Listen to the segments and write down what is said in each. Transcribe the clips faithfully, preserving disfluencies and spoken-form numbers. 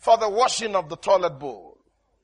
for the washing of the toilet bowl.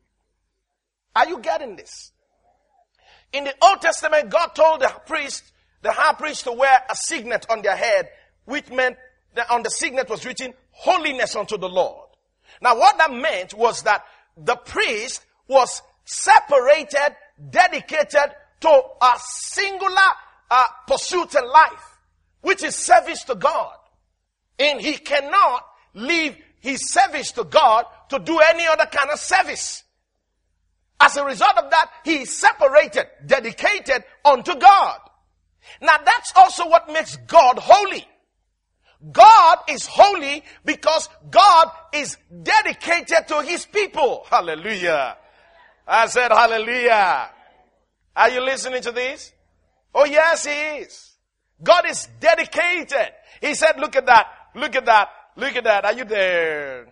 Are you getting this? In the Old Testament, God told the priest, the high priest, to wear a signet on their head, which meant that on the signet was written, holiness unto the Lord. Now what that meant was that the priest was separated, dedicated to a singular uh, pursuit in life, which is service to God. And he cannot leave his service to God to do any other kind of service. As a result of that, he is separated, dedicated unto God. Now that's also what makes God holy. God is holy because God is dedicated to his people. Hallelujah. I said hallelujah. Are you listening to this? Oh yes, he is. God is dedicated. He said, look at that, look at that, look at that. Are you there?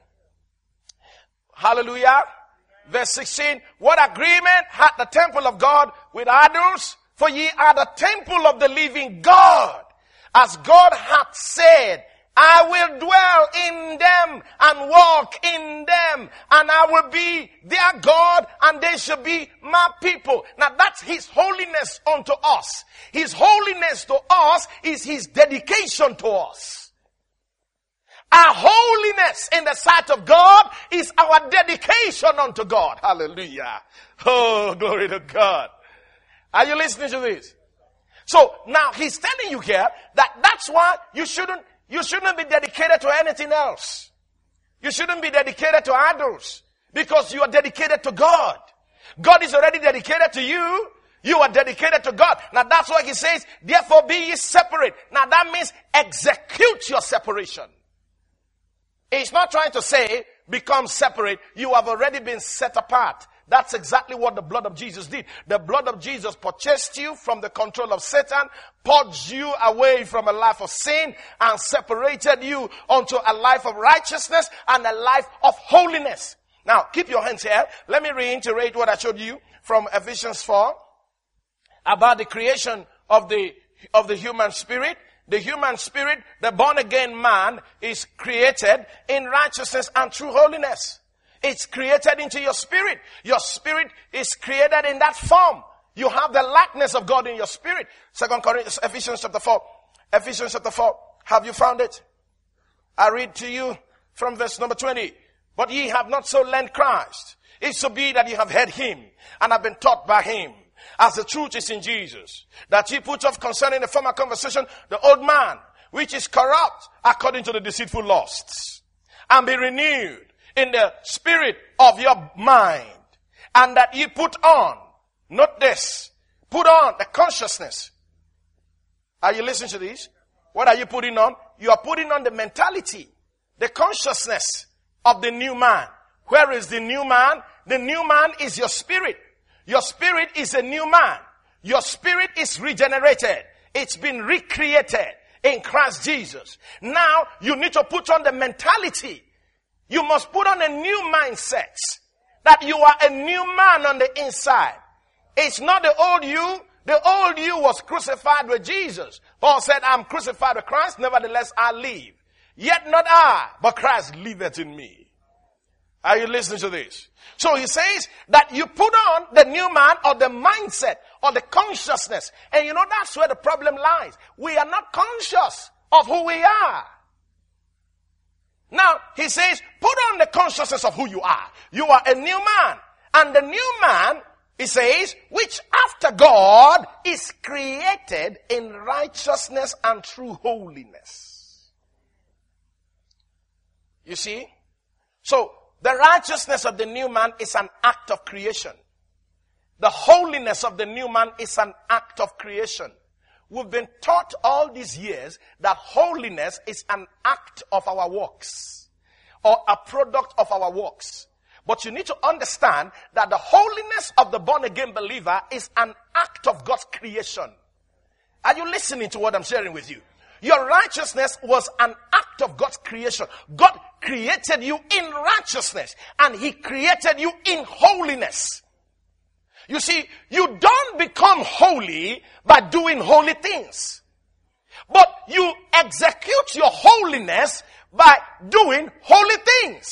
Hallelujah. Verse sixteen, what agreement had the temple of God with idols? For ye are the temple of the living God. As God hath said, I will dwell in them and walk in them, and I will be their God, and they shall be my people. Now that's his holiness unto us. His holiness to us is his dedication to us. Our holiness in the sight of God is our dedication unto God. Hallelujah. Oh, glory to God. Are you listening to this? So now he's telling you here that that's why you shouldn't, you shouldn't be dedicated to anything else. You shouldn't be dedicated to idols because you are dedicated to God. God is already dedicated to you. You are dedicated to God. Now that's why he says, therefore be ye separate. Now that means execute your separation. He's not trying to say become separate. You have already been set apart. That's exactly what the blood of Jesus did. The blood of Jesus purchased you from the control of Satan, purged you away from a life of sin, and separated you onto a life of righteousness and a life of holiness. Now, keep your hands here. Let me reiterate what I showed you from Ephesians four about the creation of the, of the human spirit. The human spirit, the born again man, is created in righteousness and true holiness. It's created into your spirit. Your spirit is created in that form. You have the likeness of God in your spirit. Second Corinthians, Ephesians chapter four. Ephesians chapter four. Have you found it? I read to you from verse number twenty. But ye have not so learned Christ. It so be that ye have heard him and have been taught by him, as the truth is in Jesus, that ye put off concerning the former conversation the old man, which is corrupt according to the deceitful lusts, and be renewed in the spirit of your mind, and that ye put on, not this, put on the consciousness. Are you listening to this? What are you putting on? You are putting on the mentality, the consciousness of the new man. Where is the new man? The new man is your spirit. Your spirit is a new man. Your spirit is regenerated. It's been recreated in Christ Jesus. Now you need to put on the mentality. You must put on a new mindset that you are a new man on the inside. It's not the old you. The old you was crucified with Jesus. Paul said, I'm crucified with Christ, nevertheless I live. Yet not I, but Christ liveth in me. Are you listening to this? So he says that you put on the new man, or the mindset, or the consciousness. And you know, that's where the problem lies. We are not conscious of who we are. Now, he says, put on the consciousness of who you are. You are a new man. And the new man, he says, which after God is created in righteousness and true holiness. You see? So, the righteousness of the new man is an act of creation. The holiness of the new man is an act of creation. We've been taught all these years that holiness is an act of our works, or a product of our works. But you need to understand that the holiness of the born-again believer is an act of God's creation. Are you listening to what I'm sharing with you? Your righteousness was an act of God's creation. God created you in righteousness, and he created you in holiness. You see, you don't become holy by doing holy things, but you execute your holiness by doing holy things.